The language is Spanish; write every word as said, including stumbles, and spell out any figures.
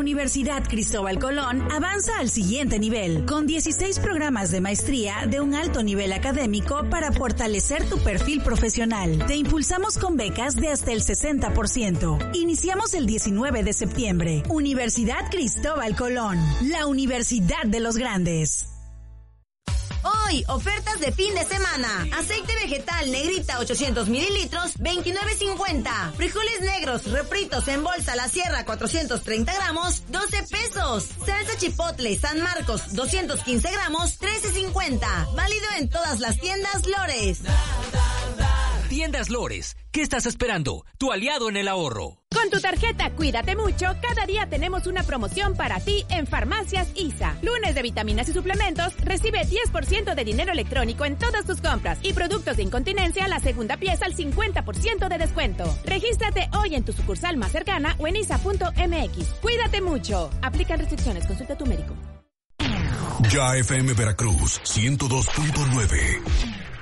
Universidad Cristóbal Colón avanza al siguiente nivel, con dieciséis programas de maestría de un alto nivel académico para fortalecer tu perfil profesional. Te impulsamos con becas de hasta el sesenta por ciento. Iniciamos el diecinueve de septiembre. Universidad Cristóbal Colón, la Universidad de los Grandes. Hoy, ofertas de fin de semana. Aceite vegetal Negrita ochocientos mililitros, veintinueve cincuenta. Frijoles negros refritos en bolsa La Sierra cuatrocientos treinta gramos, doce pesos. Salsa chipotle San Marcos doscientos quince gramos, trece cincuenta. Válido en todas las tiendas Lores. Tiendas Lores, ¿qué estás esperando? Tu aliado en el ahorro. Con tu tarjeta Cuídate Mucho, cada día tenemos una promoción para ti en Farmacias I S A. Lunes de vitaminas y suplementos, recibe diez por ciento de dinero electrónico en todas tus compras. Y productos de incontinencia, la segunda pieza al cincuenta por ciento de descuento. Regístrate hoy en tu sucursal más cercana o en isa punto eme equis. Cuídate mucho. Aplican restricciones, consulta a tu médico. Ya F M Veracruz, ciento dos punto nueve.